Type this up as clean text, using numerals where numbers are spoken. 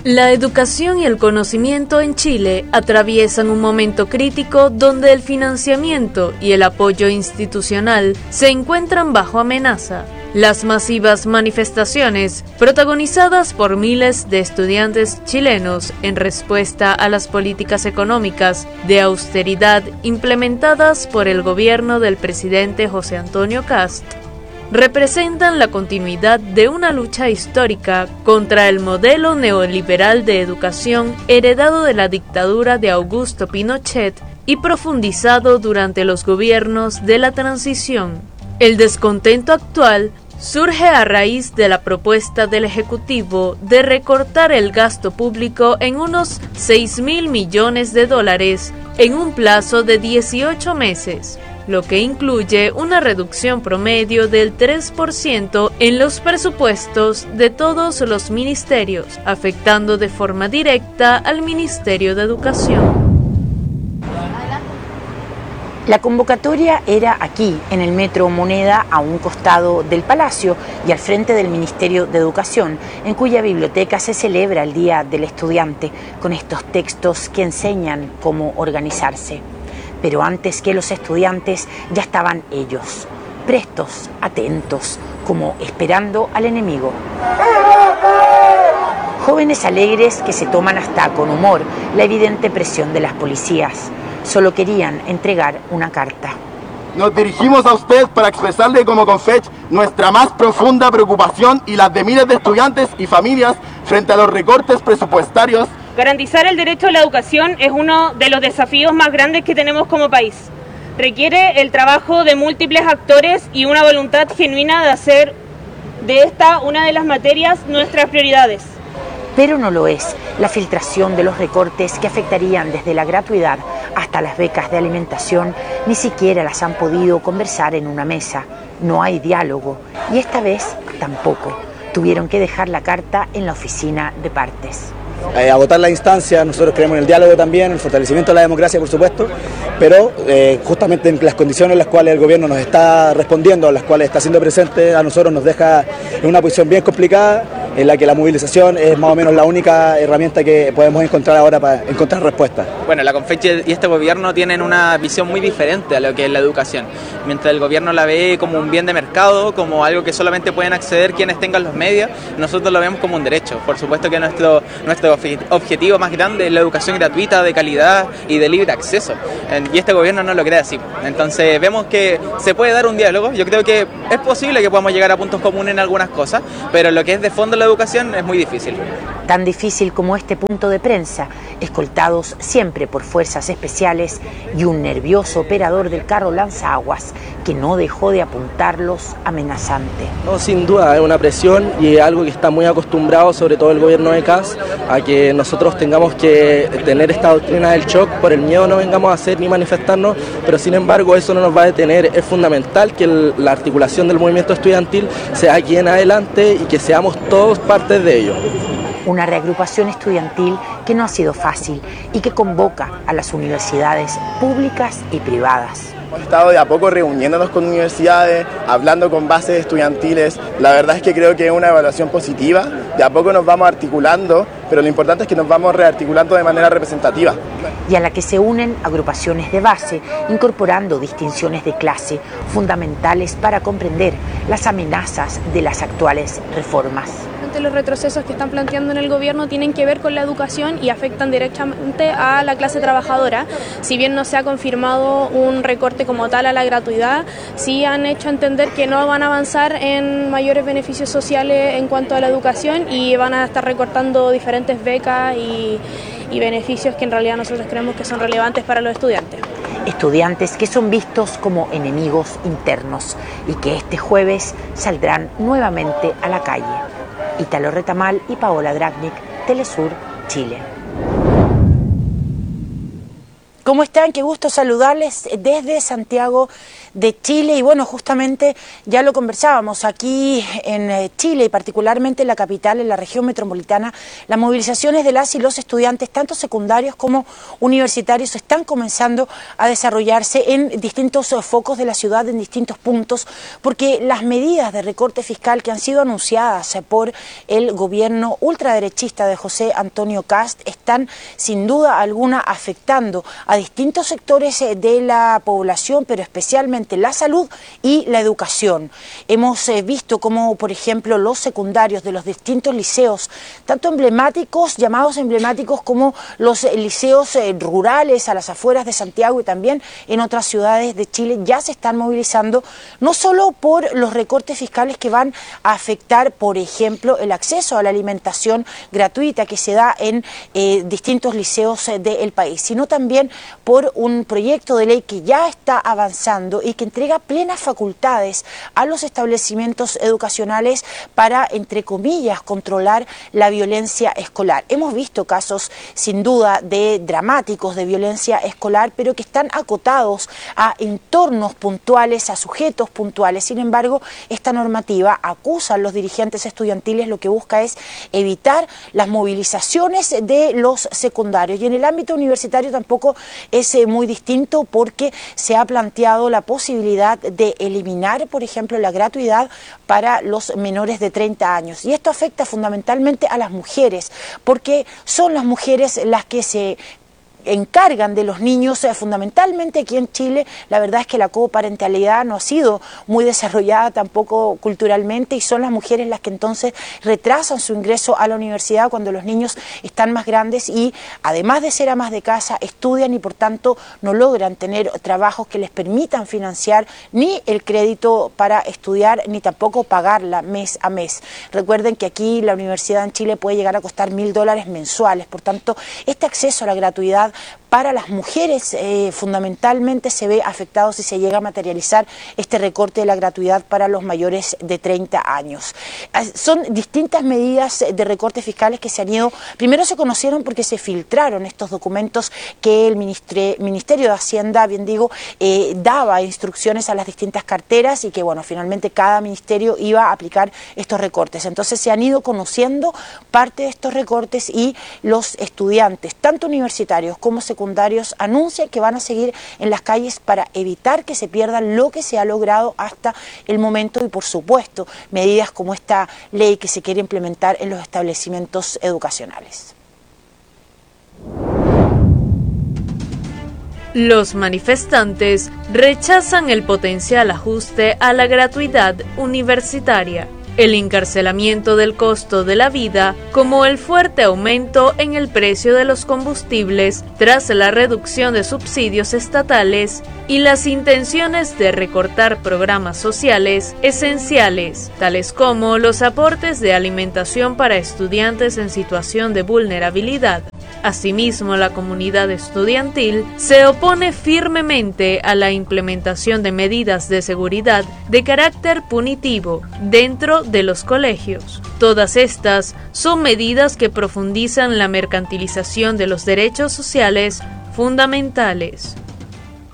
La educación y el conocimiento en Chile atraviesan un momento crítico donde el financiamiento y el apoyo institucional se encuentran bajo amenaza. Las masivas manifestaciones, protagonizadas por miles de estudiantes chilenos en respuesta a las políticas económicas de austeridad implementadas por el gobierno del presidente José Antonio Kast, representan la continuidad de una lucha histórica contra el modelo neoliberal de educación heredado de la dictadura de Augusto Pinochet y profundizado durante los gobiernos de la transición. El descontento actual surge a raíz de la propuesta del Ejecutivo de recortar el gasto público en unos 6.000 millones de dólares en un plazo de 18 meses. Lo que incluye una reducción promedio del 3% en los presupuestos de todos los ministerios, afectando de forma directa al Ministerio de Educación. La convocatoria era aquí, en el Metro Moneda, a un costado del Palacio y al frente del Ministerio de Educación, en cuya biblioteca se celebra el Día del Estudiante, con estos textos que enseñan cómo organizarse. Pero antes que los estudiantes ya estaban ellos, prestos, atentos, como esperando al enemigo. Jóvenes alegres que se toman hasta con humor la evidente presión de las policías. Solo querían entregar una carta. Nos dirigimos a usted para expresarle como Confech nuestra más profunda preocupación y las de miles de estudiantes y familias frente a los recortes presupuestarios. Garantizar el derecho a la educación es uno de los desafíos más grandes que tenemos como país. Requiere el trabajo de múltiples actores y una voluntad genuina de hacer de esta una de las materias nuestras prioridades. Pero no lo es la filtración de los recortes que afectarían desde la gratuidad hasta las becas de alimentación, ni siquiera las han podido conversar en una mesa. No hay diálogo y esta vez tampoco. Tuvieron que dejar la carta en la oficina de partes. Agotar la instancia, nosotros creemos en el diálogo también, en el fortalecimiento de la democracia, por supuesto, pero justamente en las condiciones en las cuales el gobierno nos está respondiendo, en las cuales está siendo presente, a nosotros nos deja en una posición bien complicada, en la que la movilización es más o menos la única herramienta que podemos encontrar ahora para encontrar respuestas. Bueno, la Confech y este gobierno tienen una visión muy diferente a lo que es la educación. Mientras el gobierno la ve como un bien de mercado, como algo que solamente pueden acceder quienes tengan los medios, nosotros lo vemos como un derecho. Por supuesto que nuestro objetivo más grande es la educación gratuita, de calidad y de libre acceso. Y este gobierno no lo cree así. Entonces vemos que se puede dar un diálogo. Yo creo que es posible que podamos llegar a puntos comunes en algunas cosas, pero lo que es de fondo la educación es muy difícil. Tan difícil como este punto de prensa, escoltados siempre por fuerzas especiales y un nervioso operador del carro lanzaguas que no dejó de apuntarlos amenazante. No, sin duda, es una presión y es algo que está muy acostumbrado, sobre todo el gobierno de Kast, a que nosotros tengamos que tener esta doctrina del shock, por el miedo no vengamos a hacer ni manifestarnos, pero sin embargo eso no nos va a detener. Es fundamental que la articulación del movimiento estudiantil sea aquí en adelante y que seamos todos partes de ello. Una reagrupación estudiantil que no ha sido fácil y que convoca a las universidades públicas y privadas. Hemos estado de a poco reuniéndonos con universidades, hablando con bases estudiantiles. La verdad es que creo que es una evaluación positiva. De a poco nos vamos articulando, pero lo importante es que nos vamos rearticulando de manera representativa. Y a la que se unen agrupaciones de base, incorporando distinciones de clase fundamentales para comprender las amenazas de las actuales reformas. Los retrocesos que están planteando en el gobierno tienen que ver con la educación y afectan directamente a la clase trabajadora. Si bien no se ha confirmado un recorte como tal a la gratuidad, sí han hecho entender que no van a avanzar en mayores beneficios sociales en cuanto a la educación y van a estar recortando diferentes becas y beneficios que en realidad nosotros creemos que son relevantes para los estudiantes. Estudiantes que son vistos como enemigos internos y que este jueves saldrán nuevamente a la calle. Italo Retamal y Paola Dragnik, Telesur, Chile. ¿Cómo están? Qué gusto saludarles desde Santiago de Chile. Y bueno, justamente ya lo conversábamos aquí en Chile y particularmente en la capital, en la región metropolitana, las movilizaciones de las y los estudiantes, tanto secundarios como universitarios, están comenzando a desarrollarse en distintos focos de la ciudad, en distintos puntos, porque las medidas de recorte fiscal que han sido anunciadas por el gobierno ultraderechista de José Antonio Kast están sin duda alguna afectando a distintos sectores de la población, pero especialmente la salud y la educación. Hemos visto cómo, por ejemplo, los secundarios de los distintos liceos, tanto emblemáticos, llamados emblemáticos, como los liceos rurales a las afueras de Santiago y también en otras ciudades de Chile, ya se están movilizando, no solo por los recortes fiscales que van a afectar, por ejemplo, el acceso a la alimentación gratuita que se da en distintos liceos del país, sino también por un proyecto de ley que ya está avanzando y que entrega plenas facultades a los establecimientos educacionales para, entre comillas, controlar la violencia escolar. Hemos visto casos, sin duda, de dramáticos de violencia escolar, pero que están acotados a entornos puntuales, a sujetos puntuales. Sin embargo, esta normativa, acusan los dirigentes estudiantiles, lo que busca es evitar las movilizaciones de los secundarios. Y en el ámbito universitario tampoco es muy distinto, porque se ha planteado la posibilidad de eliminar, por ejemplo, la gratuidad para los menores de 30 años. Y esto afecta fundamentalmente a las mujeres, porque son las mujeres las que se encargan de los niños, fundamentalmente aquí en Chile. La verdad es que la coparentalidad no ha sido muy desarrollada tampoco culturalmente, y son las mujeres las que entonces retrasan su ingreso a la universidad cuando los niños están más grandes y, además de ser amas de casa, estudian y por tanto no logran tener trabajos que les permitan financiar ni el crédito para estudiar ni tampoco pagarla mes a mes. Recuerden que aquí la universidad en Chile puede llegar a costar $1000 mensuales, por tanto este acceso a la gratuidad para las mujeres fundamentalmente se ve afectado si se llega a materializar este recorte de la gratuidad para los mayores de 30 años. Son distintas medidas de recortes fiscales que se han ido, primero se conocieron porque se filtraron estos documentos que el Ministerio de Hacienda, bien digo, daba instrucciones a las distintas carteras, y que bueno, finalmente cada ministerio iba a aplicar estos recortes. Entonces se han ido conociendo parte de estos recortes, y los estudiantes, tanto universitarios como secundarios, anuncian que van a seguir en las calles para evitar que se pierda lo que se ha logrado hasta el momento, y por supuesto medidas como esta ley que se quiere implementar en los establecimientos educacionales. Los manifestantes rechazan el potencial ajuste a la gratuidad universitaria, el encarcelamiento del costo de la vida, como el fuerte aumento en el precio de los combustibles tras la reducción de subsidios estatales y las intenciones de recortar programas sociales esenciales, tales como los aportes de alimentación para estudiantes en situación de vulnerabilidad. Asimismo, la comunidad estudiantil se opone firmemente a la implementación de medidas de seguridad de carácter punitivo dentro de los colegios. Todas estas son medidas que profundizan la mercantilización de los derechos sociales fundamentales.